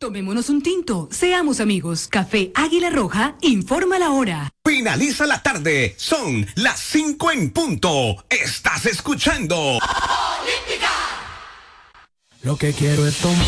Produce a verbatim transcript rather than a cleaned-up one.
Tomémonos un tinto, seamos amigos. Café Águila Roja, informa la hora. Finaliza la tarde, son las cinco en punto. Estás escuchando Olímpica. Lo que quiero es tomar.